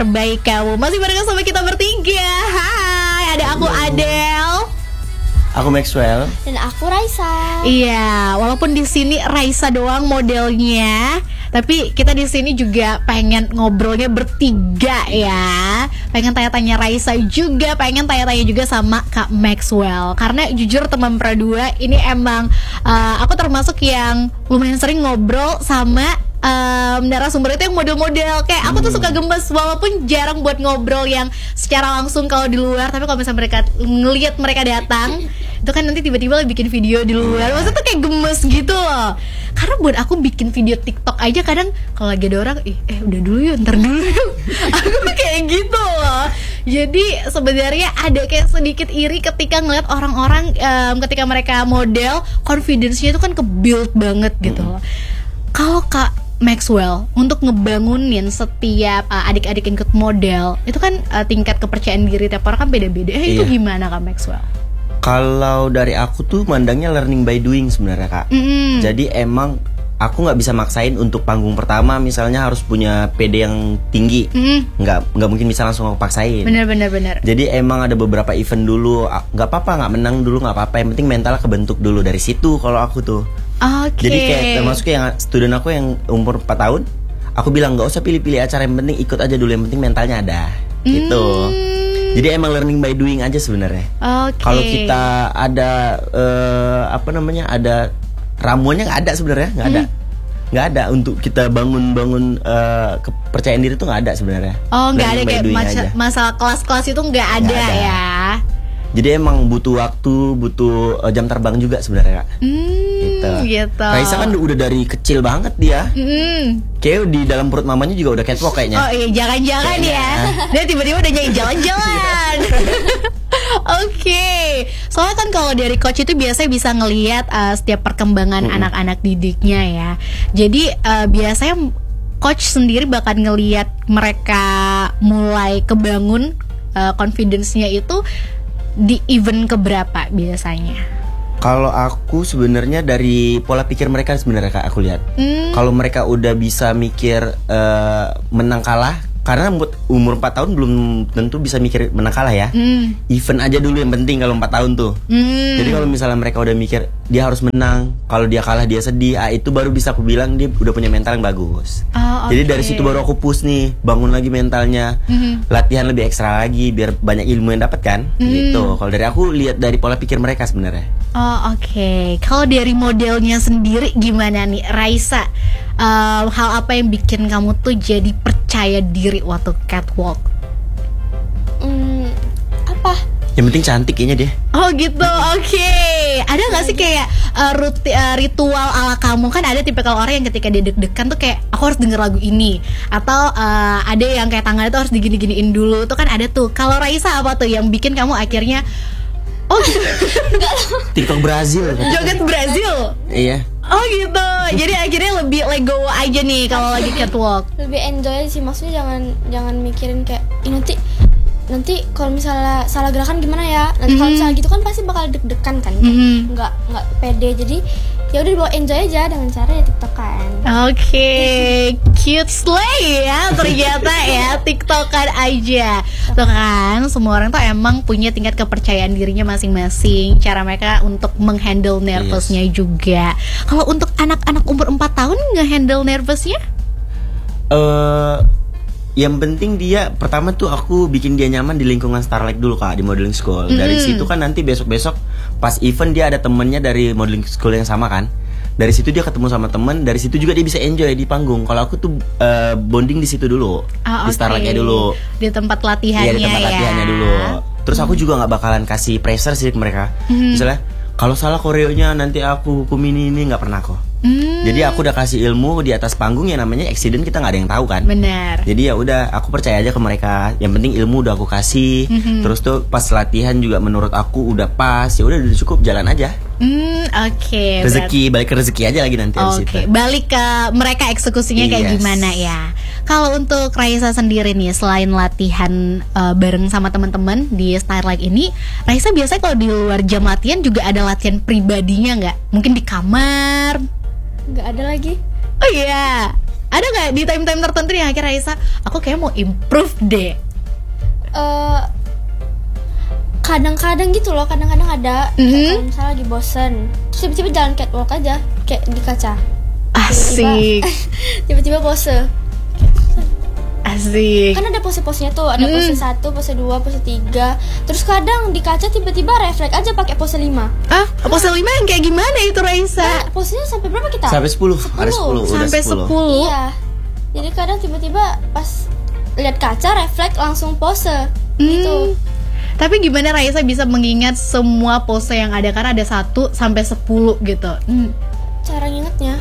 terbaik kamu. Masih bareng sama kita bertiga. Hai, ada aku Adele. Aku Maxwell. Dan aku Raisa. Iya, walaupun di sini Raisa doang modelnya, tapi kita di sini juga pengen ngobrolnya bertiga ya. Pengen tanya-tanya Raisa juga, pengen tanya-tanya juga sama Kak Maxwell. Karena jujur teman Pradua ini emang aku termasuk yang lumayan sering ngobrol sama narasumber itu yang model-model. Kayak aku tuh suka gemes walaupun jarang buat ngobrol yang secara langsung kalau di luar. Tapi kalau misalnya mereka ngelihat mereka datang, itu kan nanti tiba-tiba bikin video di luar, maksudnya tuh kayak gemes gitu loh. Karena buat aku bikin video TikTok aja kadang kalau lagi ada orang, udah dulu yuk, ntar dulu yuk. Aku kayak gitu loh. Jadi sebenarnya ada kayak sedikit iri ketika ngeliat orang-orang ketika mereka model, confidence-nya itu kan ke-build banget gitu loh. Kalau Kak Maxwell untuk ngebangunin setiap adik-adik yang ikut model, itu kan tingkat kepercayaan diri tiap orang kan beda-beda. Itu gimana Kak Maxwell? Kalau dari aku tuh mandangnya learning by doing sebenarnya Kak. Jadi emang aku nggak bisa maksain untuk panggung pertama misalnya harus punya PD yang tinggi. Nggak mungkin bisa langsung aku paksain. Bener. Jadi emang ada beberapa event dulu, nggak apa-apa, nggak menang dulu nggak apa-apa. Yang penting mentalnya kebentuk dulu dari situ kalau aku tuh. Jadi kayak termasuk yang student aku yang umur 4 tahun, aku bilang nggak usah pilih-pilih acara, yang penting ikut aja dulu, yang penting mentalnya ada. Gitu. Jadi emang learning by doing aja sebenarnya. Kalau kita ada ada ramuannya nggak ada sebenarnya, nggak ada untuk kita bangun kepercayaan diri tuh nggak ada sebenarnya. Nggak ada kayak masalah kelas-kelas itu nggak ada ya. Jadi emang butuh waktu, butuh jam terbang juga sebenarnya Kak. Gitu. Raisa kan udah dari kecil banget dia. Kayak di dalam perut mamanya juga udah catwalk kayaknya. Oh iya, jangan-jangan ya. Dia tiba-tiba udah nyanyi jalan-jalan. Oke. Soalnya kan kalau dari coach itu biasanya bisa ngelihat setiap perkembangan anak-anak didiknya ya. Jadi biasanya coach sendiri bakal ngelihat mereka mulai kebangun confidence-nya itu di event keberapa biasanya? Kalau aku sebenarnya dari pola pikir mereka sebenarnya Kak, aku lihat. Kalau mereka udah bisa mikir menang kalah, karena umur 4 tahun belum tentu bisa mikir menang kalah ya. Event aja dulu yang penting kalau 4 tahun tuh. Jadi kalau misalnya mereka udah mikir dia harus menang, kalau dia kalah dia sedih, itu baru bisa aku bilang dia udah punya mental yang bagus. Jadi dari situ baru aku push nih, bangun lagi mentalnya, latihan lebih ekstra lagi biar banyak ilmu yang dapat kan. Gitu. Kalau dari aku lihat dari pola pikir mereka sebenarnya. Kalau dari modelnya sendiri gimana nih Raisa? Hal apa yang bikin kamu tuh jadi percaya diri waktu catwalk? Apa? Yang penting cantik kayaknya dia. Oh gitu, oke. Ada gak sih kayak ritual ala kamu? Kan ada tipikal orang yang ketika dia deg-degan tuh kayak aku harus denger lagu ini, atau ada yang kayak tangannya tuh harus digini-giniin dulu. Tuh kan ada tuh. Kalau Raisa apa tuh yang bikin kamu akhirnya TikTok Brazil. Joget Brazil? Iya. Oh gitu. Jadi akhirnya lebih let go aja nih kalau lagi catwalk. Lebih enjoy sih, maksudnya jangan mikirin kayak nanti kalau misalnya salah gerakan gimana ya. Nanti kalau misalnya gitu kan pasti bakal deg-degan kan. Nggak pede. Jadi ya udah dibawa enjoy aja dengan cara ya TikTokan. Oke, cute slay ya ternyata ya, TikTokan aja. Tuh kan, semua orang tuh emang punya tingkat kepercayaan dirinya masing-masing. Cara mereka untuk menghandle nervousnya juga. Kalau untuk anak-anak umur 4 tahun nge-handle nervousnya? Yang penting dia pertama tuh aku bikin dia nyaman di lingkungan Starlight dulu Kak, di modeling school. Dari situ kan nanti besok-besok pas event dia ada temennya dari modeling school yang sama kan. Dari situ dia ketemu sama temen, dari situ juga dia bisa enjoy di panggung. Kalau aku tuh bonding di situ dulu, di Starlight-nya dulu. Di tempat latihannya ya. Iya, di tempat latihannya dulu. Terus aku juga nggak bakalan kasih pressure sih ke mereka. Misalnya kalau salah koreonya nanti aku hukum ini nggak pernah kok. Jadi aku udah kasih ilmu di atas panggung yang namanya accident kita nggak ada yang tahu kan. Benar. Jadi ya udah aku percaya aja ke mereka. Yang penting ilmu udah aku kasih. Terus tuh pas latihan juga menurut aku udah pas. Ya udah cukup jalan aja. Oke. Rezeki balik ke rezeki aja lagi nanti. Oke. Balik ke mereka eksekusinya kayak gimana ya. Kalau untuk Raisa sendiri nih, selain latihan bareng sama teman-teman di Starlight ini, Raisa biasanya kalau di luar jam latihan juga ada latihan pribadinya nggak? Mungkin di kamar? Nggak ada lagi. Oh iya. Ada nggak di time-time tertentu yang akhirnya Raisa, aku kayak mau improve deh? Kadang-kadang gitu loh, kadang-kadang ada kalau misalnya lagi bosen, terus tiba-tiba jalan catwalk aja, kayak di kaca. Asik. Tiba-tiba pose. Asik. Kan ada pose-posenya tuh, ada pose 1, pose 2, pose 3. Terus kadang di kaca tiba-tiba refleks aja pakai pose 5. Ah, pose 5 yang kayak gimana itu Raisa? Posenya sampai berapa kita? Sampai 10. Ada 10. Sampai 10. Iya. Jadi kadang tiba-tiba pas lihat kaca refleks langsung pose gitu. Tapi gimana Raisa bisa mengingat semua pose yang ada, karena ada 1 sampai 10 gitu. Cara ngingetnya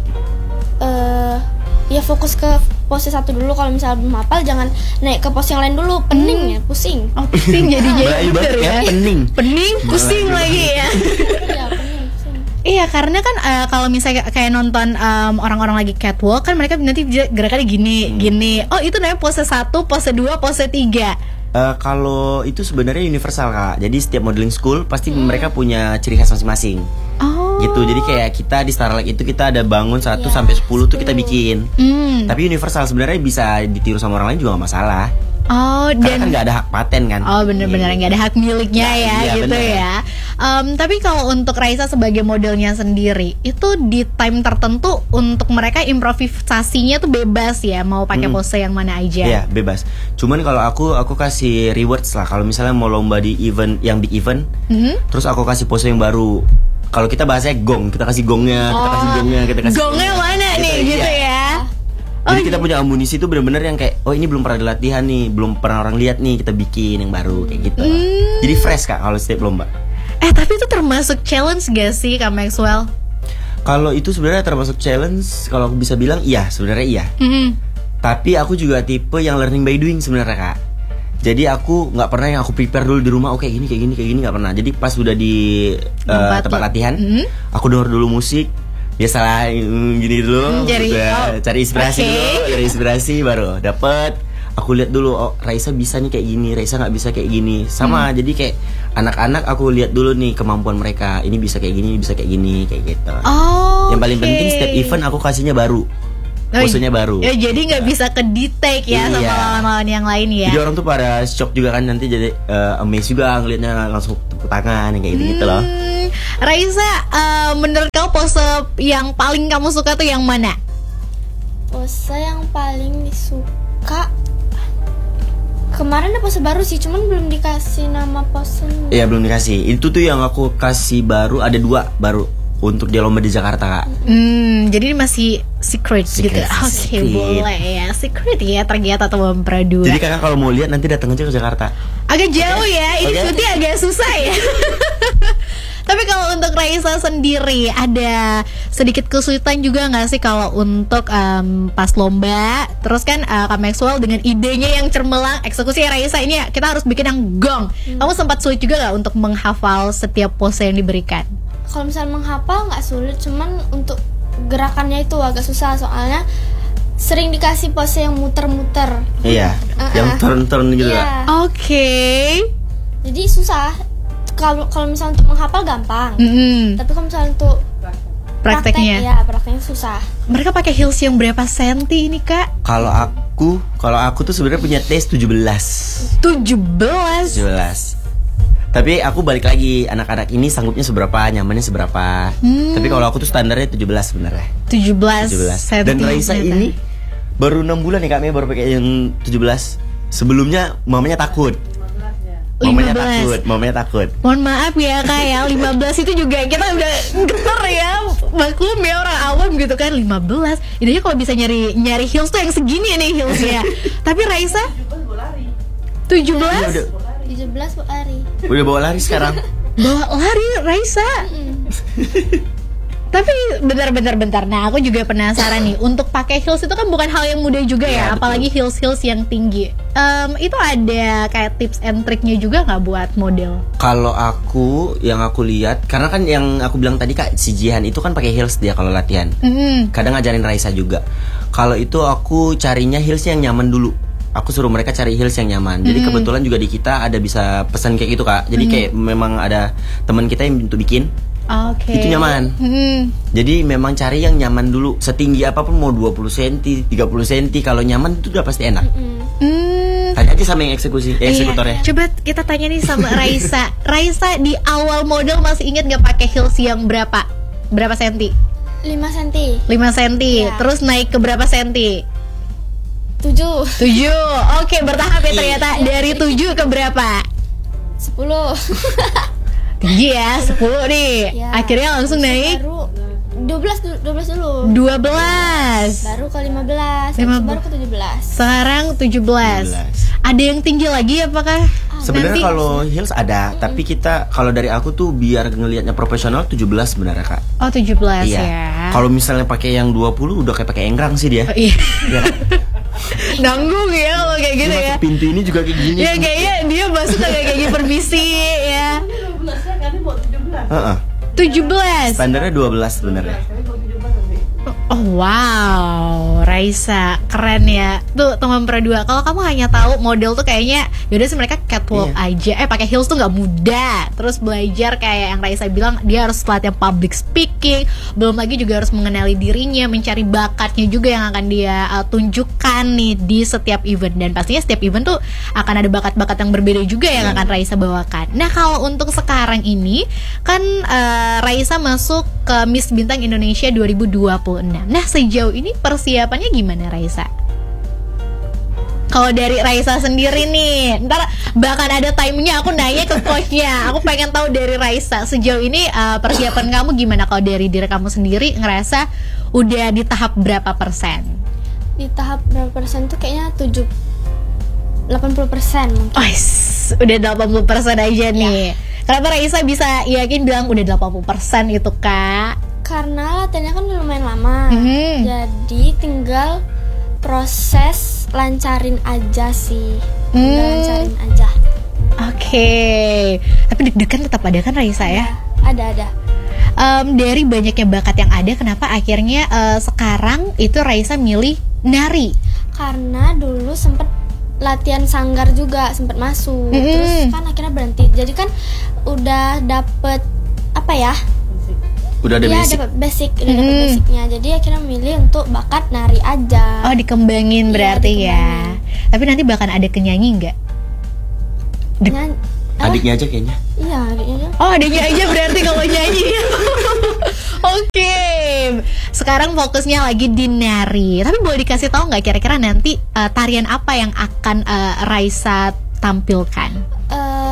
ya fokus ke pose 1 dulu. Kalau misalnya belum hafal jangan naik ke pose yang lain dulu, pening ya, pusing. Oh, pusing jadinya Melayu bener banget ya. pening. Pusing lagi ya. Iya, pening, pusing. Iya, karena kan kalau misalnya kayak nonton orang-orang lagi catwalk kan mereka nanti gerakannya gini. Oh, itu namanya pose 1, pose 2, pose 3. Kalau itu sebenarnya universal Kak. Jadi setiap modeling school pasti mereka punya ciri khas masing-masing. Oh. Gitu. Jadi kayak kita di Starlight itu kita ada bangun 1 Iya, sampai 10 tuh kita bikin. Tapi universal sebenarnya bisa ditiru sama orang lain juga gak masalah. Oh, Karena dan kan gak ada hak paten kan. oh bener-bener nggak ada hak miliknya Nah, ya iya, gitu bener. ya. Tapi kalau untuk Raisa sebagai modelnya sendiri, itu di time tertentu untuk mereka improvisasinya tuh bebas ya, mau pakai pose yang mana aja. Iya, bebas. Cuman kalau aku kasih rewards lah. Kalau misalnya mau lomba di event yang big event, terus aku kasih pose yang baru. Kalau kita bahasanya gong, kita kasih gongnya, kita kasih Gongnya mana nih Gitu, gitu iya. ya. Jadi kita punya amunisi tuh bener-bener yang kayak, oh ini belum pernah dilatihan nih, belum pernah orang lihat nih, kita bikin yang baru kayak gitu. Jadi fresh Kak kalau setiap lomba. Tapi itu termasuk challenge gak sih Kak Maxwell? Kalau itu sebenarnya termasuk challenge, kalau aku bisa bilang iya, sebenarnya iya. Tapi aku juga tipe yang learning by doing sebenarnya Kak. Jadi aku nggak pernah yang aku prepare dulu di rumah, oke gini nggak pernah. Jadi pas udah di tempat latihan, aku denger dulu musik. Biasalah gini dulu, cari inspirasi dulu, cari inspirasi baru dapet. Aku lihat dulu, oh Raisa bisa nih kayak gini, Raisa nggak bisa kayak gini. Sama, jadi kayak anak-anak aku lihat dulu nih kemampuan mereka. Ini bisa kayak gini, bisa kayak gini, kayak gitu. Yang paling penting setiap event aku kasihnya baru, posenya baru. Ya, jadi nggak bisa ke detect ya sama Iya. lawan-lawan yang lain ya. Jadi orang tuh pada shock juga kan, nanti jadi amazed juga ngeliatnya, langsung tepuk tangan yang kayak gitu loh. Raisa, menurut kamu pose yang paling kamu suka tuh yang mana? Pose yang paling disuka kemarin ada pose baru sih, cuman belum dikasih nama pose. Iya belum dikasih. Itu tuh yang aku kasih baru, ada 2 baru untuk dia lomba di Jakarta Kak. Jadi ini masih secret gitu. Oke, secret. boleh ya. Secret ya ternyata teman Pradua. Jadi kakak kalau mau lihat nanti datang aja ke Jakarta. Agak jauh ya, ini Oke. syuting agak susah ya. Tapi kalau untuk Raisa sendiri ada sedikit kesulitan juga nggak sih kalau untuk pas lomba? Terus kan Kak Maxwell dengan idenya yang cermelang, eksekusi Raisa ini kita harus bikin yang gong. Kamu sempat sulit juga nggak untuk menghafal setiap pose yang diberikan? Kalau misalnya menghafal nggak sulit, cuman untuk gerakannya itu agak susah soalnya sering dikasih pose yang muter-muter. Iya, yang turn-turn gitu Iya. Kak. Oke. Jadi susah. Kalau misalnya untuk menghafal gampang. Tapi kalau misalnya untuk Prakteknya. prakteknya susah. Mereka pakai heels yang berapa senti ini Kak? Kalau aku tuh sebenarnya punya taste 17. 17. Tapi aku balik lagi, anak-anak ini sanggupnya seberapa, nyamannya seberapa. Tapi kalau aku tuh standarnya 17 sebenarnya. 17 senti. Dan Raisa ini baru 6 bulan ya Kak Mei baru pakai yang 17. Sebelumnya mamanya takut. Mamanya 15. takut. Mohon maaf ya Kak ya, 15 itu juga kita udah geter ya. Maklum ya orang awam gitu kan, 15. Idenya kalau bisa nyari heels tuh yang segini nih heelsnya. Tapi Raisa 17 17 Bu Ari. Udah bawa lari sekarang. bawa lari Raisa. Tapi bentar. Nah, aku juga penasaran nih. Untuk pakai heels itu kan bukan hal yang mudah juga ya, Iya, apalagi heels yang tinggi. Itu ada kayak tips and triknya juga nggak buat model? Kalau yang aku lihat, karena kan yang aku bilang tadi Kak, si Jihan itu kan pakai heels dia kalau latihan. Kadang ngajarin Raisa juga. Kalau itu aku carinya heels yang nyaman dulu. Aku suruh mereka cari heels yang nyaman. Jadi kebetulan juga di kita ada bisa pesan kayak gitu Kak. Jadi kayak memang ada teman kita yang untuk bikin. Oke. Itu nyaman. Jadi memang cari yang nyaman dulu. Setinggi apapun, mau 20 cm, 30 cm, kalau nyaman itu udah pasti enak. Tanya aja sama yang eksekutornya. Coba kita tanya nih sama Raisa. Raisa di awal model masih ingat nggak pakai heels yang berapa? Berapa senti? 5 cm. 5 senti. Iya. Terus naik ke berapa senti? 7. 7. Oke, bertahap ya ternyata. Dari 7 ke berapa? 10. Tinggi ya, 10 nih. Ya. Akhirnya langsung naik Baru 12 dulu. 12. Baru ke 15. Baru ke 17. Sekarang 17. Ada yang tinggi lagi apakah? Sebenarnya Nanti- kalau heels ada, tapi kita kalau dari aku tuh biar ngelihatnya profesional 17 sebenarnya Kak. Oh, 17 Iya. ya. Kalau misalnya pakai yang 20 udah kayak pakai enggrang sih dia. Oh, iya. Iya kan? Nanggung ya kalau kayak gitu Dia ya. masuk pintu ini juga kayak gini. Ya kayaknya dia masuk kayak gini permisi ya. Heeh. 17. Standarnya 12 sebenarnya. Oh wow, Raisa keren ya. Tuh teman perdua. Kalau kamu hanya tahu model tuh kayaknya yaudah sih mereka catwalk aja. Pakai heels tuh nggak mudah. Terus belajar kayak yang Raisa bilang dia harus latihan public speaking. Belum lagi juga harus mengenali dirinya, mencari bakatnya juga yang akan dia tunjukkan nih di setiap event. Dan pastinya setiap event tuh akan ada bakat-bakat yang berbeda juga yang akan Raisa bawakan. Nah kalau untuk sekarang ini kan Raisa masuk ke Miss Bintang Indonesia 2026. Nah sejauh ini persiapannya gimana Raisa? Kalau dari Raisa sendiri nih, ntar bahkan ada timenya aku nanya ke coachnya. Aku pengen tahu dari Raisa sejauh ini persiapan kamu gimana? Kalau dari diri kamu sendiri ngerasa udah di tahap berapa persen? Di tahap berapa persen tuh kayaknya 80% mungkin. Oh, udah 80% aja nih. Kenapa Raisa bisa yakin bilang udah 80% itu Kak? Karena latihannya kan lumayan lama. Jadi tinggal proses lancarin aja sih. Tinggal lancarin aja. Oke. Tapi deg-degan tetap ada kan Raisa ya? Ada. Dari banyaknya bakat yang ada, kenapa akhirnya sekarang itu Raisa milih nari? Karena dulu sempet latihan sanggar juga, sempet masuk. Terus kan akhirnya berhenti. Jadi kan udah dapet apa ya? Udah ada basic. Dapet basic, udah dapet basicnya. Jadi akhirnya milih untuk bakat nari aja. Oh, dikembangin berarti ya. Tapi nanti bahkan ada kenyanyi nggak? Adiknya aja kayaknya. Iya, adiknya aja. Oh, adiknya aja berarti kalau nyanyi. Oke. Sekarang fokusnya lagi di nari. Tapi boleh dikasih tahu nggak kira-kira nanti tarian apa yang akan Raisa tampilkan?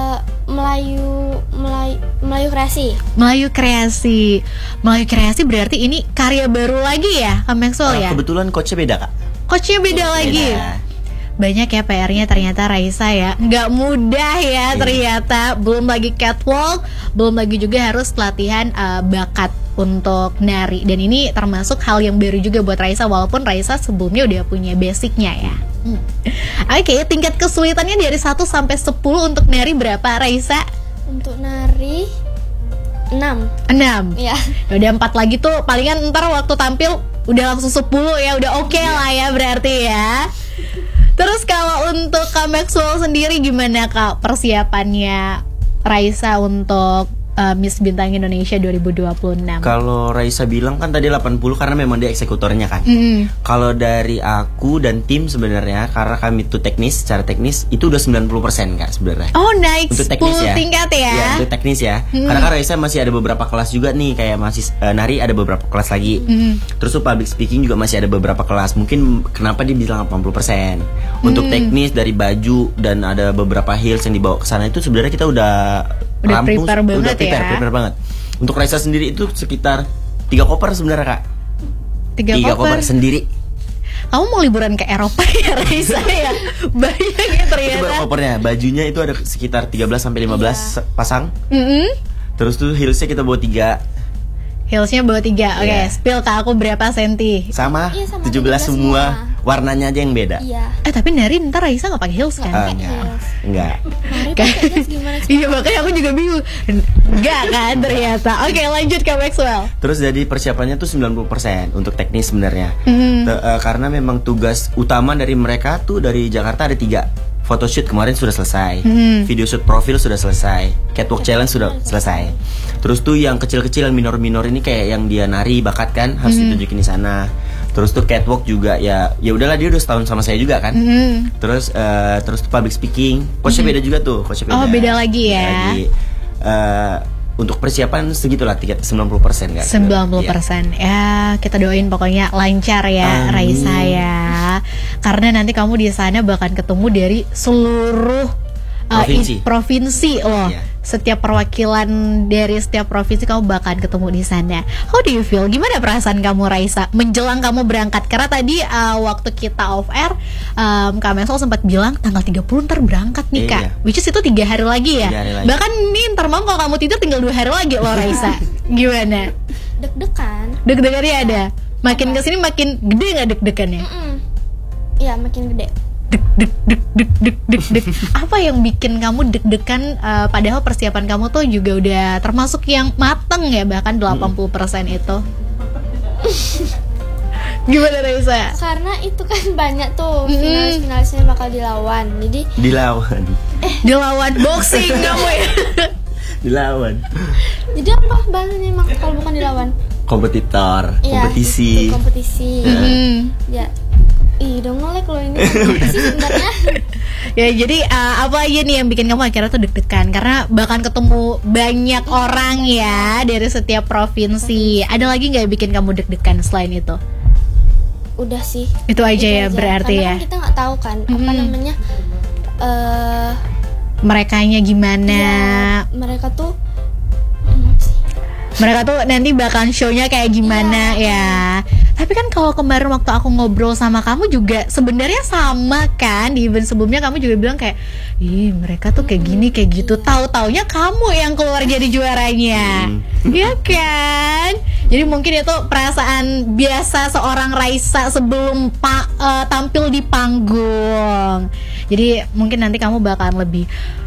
Melayu kreasi. Melayu kreasi. Melayu kreasi berarti ini karya baru lagi ya, Kak Maxwell ya? Kebetulan coachnya beda Kak. Coachnya beda lagi. Banyak ya PR-nya ternyata Raisa ya. Nggak mudah ya ternyata. Belum lagi catwalk, belum lagi juga harus latihan bakat untuk nari. Dan ini termasuk hal yang baru juga buat Raisa, walaupun Raisa sebelumnya udah punya basicnya ya. Oke, tingkat kesulitannya dari 1 sampai 10 untuk nari berapa Raisa? Untuk nari 6. 6. Iya. Udah 4 lagi tuh palingan ntar waktu tampil udah langsung 10 ya, udah oke lah ya berarti ya. Terus kalau untuk Kak Maxwell sendiri gimana Kak persiapannya Raisa untuk Miss Bintang Indonesia 2026? Kalau Raisa bilang kan tadi 80 karena memang dia eksekutornya kan. Kalau dari aku dan tim sebenarnya karena kami tuh teknis, secara teknis itu udah 90% Kak sebenarnya. Oh, naik Untuk 10 teknis ya. tingkat ya. Iya, untuk teknis ya. Karena kan Raisa masih ada beberapa kelas juga nih, kayak masih nari ada beberapa kelas lagi. Terus tuh public speaking juga masih ada beberapa kelas. Mungkin kenapa dia bilang 80%. Untuk teknis dari baju dan ada beberapa heels yang dibawa ke sana itu sebenarnya kita udah rampung, prepare banget ya. prepare banget. Untuk Raisa sendiri itu sekitar 3 koper sebenarnya Kak. 3 koper sendiri. Kamu mau liburan ke Eropa ya Raisa ya? Banyak ya Itu ternyata. baru kopernya. Bajunya itu ada sekitar 13 sampai 15 pasang. Terus tuh heelsnya kita bawa 3. Heelsnya bawa 3. Oke, Iya. spill ke aku berapa senti? Sama, Iya, sama 17 semua. Warnanya aja yang beda. Iya. Tapi nari ntar Raisa gak pakai heels kan? Enggak. Nari pakai jas gimana sih? Iya, makanya aku juga bingung. Enggak kan ternyata. Oke, lanjut Kak Maxwell. Terus jadi persiapannya tuh 90% untuk teknis sebenarnya. Karena memang tugas utama dari mereka tuh dari Jakarta ada 3 photoshoot kemarin sudah selesai, video shoot profil sudah selesai, catwalk challenge sudah selesai. Terus tuh yang kecil-kecil, yang minor-minor ini kayak yang dia nari bakat kan, harus ditunjukin di sana. Terus tuh catwalk juga ya udahlah, dia udah setahun sama saya juga kan. Terus tuh public speaking, coachnya beda juga tuh, coachnya beda. Oh, beda lagi ya. Beda lagi. Untuk persiapan segitulah 90% kan. 90%. Ya, kita doain pokoknya lancar ya, Raisa ya. Karena nanti kamu di sana bahkan ketemu dari seluruh provinsi loh. Iya. Setiap perwakilan dari setiap provinsi kamu bakal ketemu di sana. How do you feel? Gimana perasaan kamu, Raisa, menjelang kamu berangkat? Karena tadi waktu kita off air, Kak Mesol sempat bilang tanggal 30 ntar berangkat nih, Kak. Iya. Which is itu 3 hari lagi ya. 3 hari lagi. Bahkan nih ntar malam kalau kamu tidur tinggal 2 hari lagi loh, Raisa. Gimana? Deg-degan. Deg-degannya ada. Makin kesini makin gede nggak deg-degannya? Iya, makin gede. Deg. Apa yang bikin kamu deg-degan, padahal persiapan kamu tuh juga udah termasuk yang mateng ya, bahkan 80% itu. Gimana, Raisa? Karena itu kan banyak tuh finalis-finalisnya bakal dilawan. Jadi dilawan boxing kamu ya. dilawan. Jadi apa bahasanya emang kalau bukan dilawan? Kompetitor, Iya, kompetisi. itu kompetisi. Ya. Ih, udah ngelek loh ini sih sebenarnya. Ya, jadi apa aja nih yang bikin kamu akhirnya tuh deg-degan? Karena bahkan ketemu banyak orang ya dari setiap provinsi. Ada lagi nggak yang bikin kamu deg-degan selain itu? Udah sih. Itu aja ya berarti. Karena ya. Kan kita nggak tahu kan apa namanya. Merekanya gimana? Ya, mereka tuh nanti bakalan show-nya kayak gimana ya. Tapi kan kalau kemarin waktu aku ngobrol sama kamu juga sebenarnya sama kan. Di event sebelumnya kamu juga bilang kayak, ih mereka tuh kayak gini kayak gitu. Tahu-taunya kamu yang keluar jadi juaranya. Iya kan? Jadi mungkin itu perasaan biasa seorang Raisa sebelum tampil di panggung. Jadi mungkin nanti kamu bakalan lebih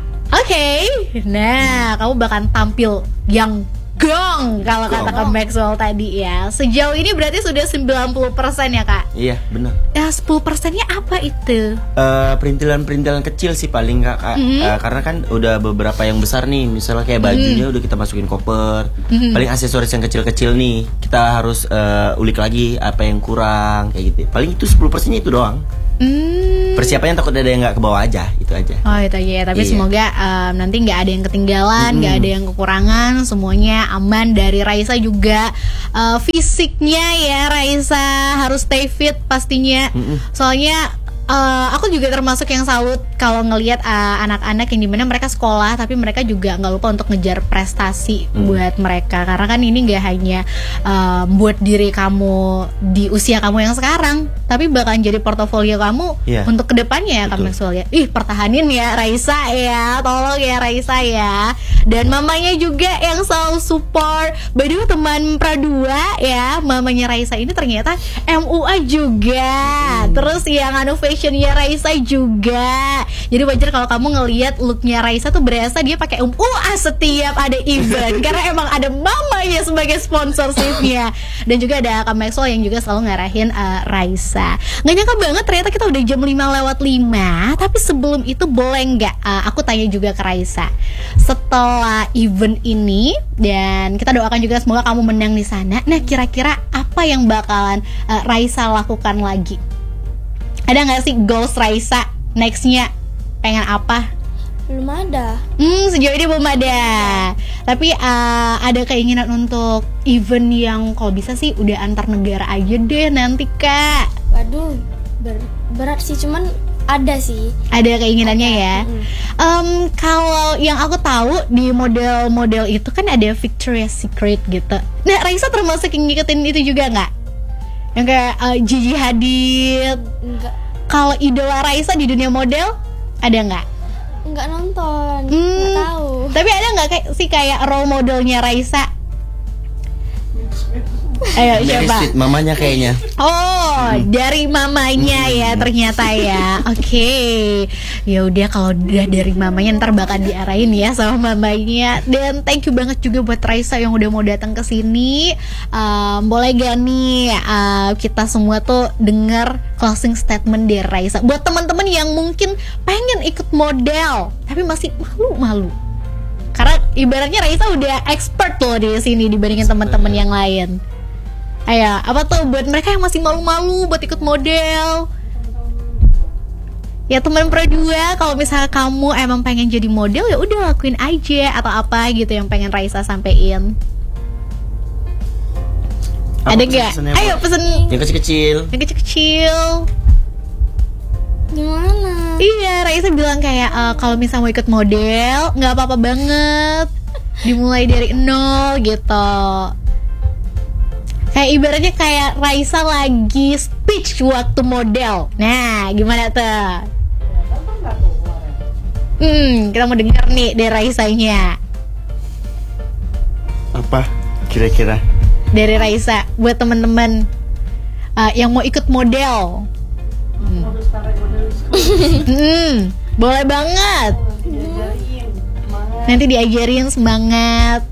nah kamu bakalan tampil yang gong kalau kata Kak Maxwell tadi ya. Sejauh ini berarti sudah 90% ya, Kak? Iya, benar. Ya, 10%-nya apa itu? Perintilan-perintilan kecil sih paling, Kak. Karena kan udah beberapa yang besar nih. Misalnya kayak bajunya udah kita masukin koper. Paling aksesoris yang kecil-kecil nih kita harus ulik lagi apa yang kurang kayak gitu. Paling itu 10%-nya itu doang. Persiapannya takut ada yang nggak ke bawah aja, itu aja. Oh itu aja ya, tapi Iya. semoga nanti nggak ada yang ketinggalan, nggak ada yang kekurangan, semuanya aman. Dari Raisa juga fisiknya ya, Raisa harus stay fit pastinya. Soalnya aku juga termasuk yang salut kalau ngelihat anak-anak yang dimana mereka sekolah tapi mereka juga nggak lupa untuk ngejar prestasi buat mereka, karena kan ini nggak hanya buat diri kamu di usia kamu yang sekarang, tapi bahkan jadi portofolio kamu untuk kedepannya ya, Kak Maxwell ya. Pertahanin ya Raisa ya, tolong ya Raisa ya. Dan mamanya juga yang selalu support. By the way, teman Pradua ya, mamanya Raisa ini ternyata MUA juga. Terus yang fashionnya Raisa juga. Jadi wajar kalau kamu ngelihat looknya Raisa tuh berasa dia pakai MUA setiap ada event. Karena emang ada mamanya sebagai sponsorshipnya. Dan juga ada Kak Maxwell yang juga selalu ngarahin Raisa. Gak nyangka banget ternyata kita udah jam 5:05. Tapi sebelum itu boleh nggak aku tanya juga ke Raisa, setelah event ini, dan kita doakan juga semoga kamu menang di sana. Nah, kira-kira apa yang bakalan Raisa lakukan lagi? Ada nggak sih goals Raisa nextnya? Pengen apa? Belum ada. Sejauh ini belum ada. Tapi ada keinginan untuk event yang kalau bisa sih udah antar negara aja deh nanti, Kak. Waduh, berat sih, cuman ada sih. Ada keinginannya ya. Kalau yang aku tahu di model-model itu kan ada Victoria's Secret gitu. Nah, Raisa termasuk yang ngikutin itu juga nggak? Yang kayak Gigi Hadid. Enggak. Kalau idola Raisa di dunia model ada nggak? Enggak nonton, enggak tahu. Tapi ada nggak kayak role modelnya Raisa? Ayo Mary siapa? Street, mamanya kayaknya. Oh, dari mamanya ya ternyata ya. Oke. Ya udah kalau udah dari mamanya ntar bakal diarahin ya sama mamanya. Dan thank you banget juga buat Raisa yang udah mau datang ke sini. Boleh gak nih kita semua tuh dengar closing statement dari Raisa buat teman-teman yang mungkin pengen ikut model tapi masih malu-malu. Karena ibaratnya Raisa udah expert loh di sini dibandingin teman-teman yang lain. Ayo, apa tuh buat mereka yang masih malu-malu buat ikut model? Ya teman Pro 2, kalau misalnya kamu emang pengen jadi model ya udah lakuin aja atau apa gitu yang pengen Raisa sampein. Ada gak? Ayo pesen Yang kecil-kecil. Yang kecil-kecil. Gimana? Iya, Raisa bilang kayak kalau misalnya mau ikut model nggak apa-apa banget. Dimulai dari nol gitu. Kayak ibaratnya kayak Raisa lagi speech waktu model. Nah, gimana tuh? Kita mau denger nih dari Raisanya. Apa kira-kira? Dari Raisa buat teman-teman yang mau ikut model. Boleh banget. Nanti diajarin semangat.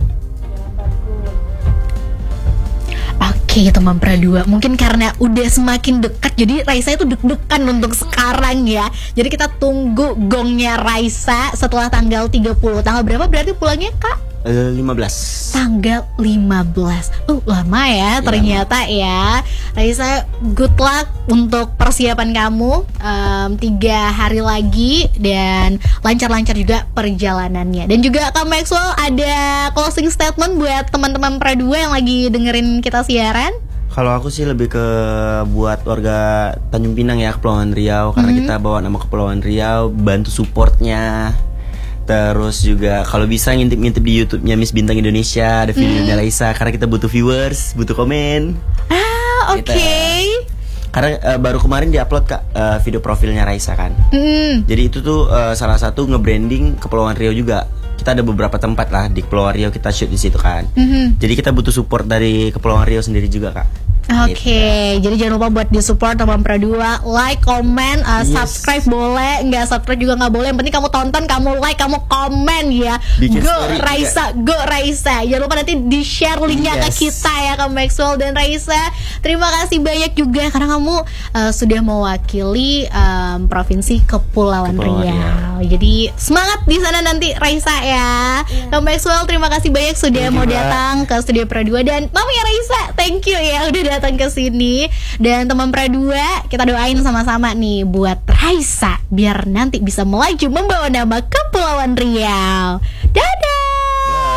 Oke, teman Pra 2, mungkin karena udah semakin dekat jadi Raisa itu deg-degan untuk sekarang ya. Jadi kita tunggu gongnya Raisa setelah tanggal 30. Tanggal berapa berarti pulangnya, Kak? 15. Tanggal 15. Lama ya ternyata ya. Raisa, good luck untuk persiapan kamu. 3 hari lagi dan lancar-lancar juga perjalanannya. Dan juga Kak Maxwell, ada closing statement buat teman-teman Pra 2 yang lagi dengerin kita siaran? Kalau aku sih lebih ke buat warga Tanjung Pinang ya, Kepulauan Riau, karena kita bawa nama Kepulauan Riau, bantu supportnya. Terus juga kalau bisa ngintip-ngintip di YouTube-nya Miss Bintang Indonesia, ada videonya Raisa, karena kita butuh viewers, butuh komen. Oke. Karena baru kemarin diupload Kak video profilnya Raisa kan. Jadi itu tuh salah satu nge-branding Kepulauan Riau juga. Kita ada beberapa tempat lah di Kepulauan Riau, kita shoot di situ kan. Jadi kita butuh support dari Kepulauan Riau sendiri juga Kak. Oke, jadi jangan lupa buat di support teman Pra 2, like, comment, subscribe boleh, nggak subscribe juga nggak boleh. Yang penting kamu tonton, kamu like, kamu komen ya. Bikin Go story Raisa, go Raisa. Jangan lupa nanti di share linknya ke kita ya, ke Maxwell dan Raisa. Terima kasih banyak juga karena kamu sudah mewakili provinsi Kepulauan Riau. Jadi semangat di sana nanti Raisa ya. Kak Maxwell, terima kasih banyak sudah mau datang ke studio Pra 2 dan mamanya Raisa, thank you ya udah datang ke sini. Dan teman Pra 2, kita doain sama-sama nih buat Raisa biar nanti bisa melaju membawa nama Kepulauan Riau. Dadah.